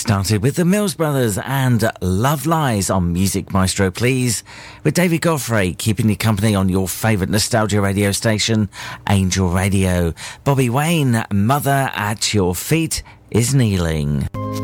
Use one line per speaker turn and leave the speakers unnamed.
Started with the Mills Brothers and Love Lies on Music Maestro Please, with David Godfrey keeping you company on your favourite nostalgia radio station, Angel Radio. Bobby Wayne, Mother at Your Feet is Kneeling.